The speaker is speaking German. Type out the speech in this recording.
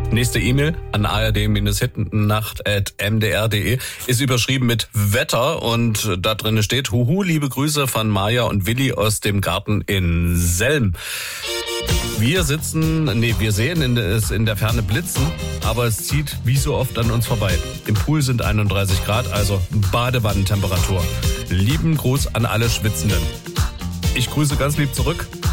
Nächste E-Mail an ard-hintennacht@mdr.de ist überschrieben mit Wetter und da drin steht: Huhu, liebe Grüße von Maja und Willi aus dem Garten in Selm. Wir sehen in der Ferne blitzen, aber es zieht wie so oft an uns vorbei. Im Pool sind 31 Grad, also Badewannentemperatur. Lieben Gruß an alle Schwitzenden. Ich grüße ganz lieb zurück.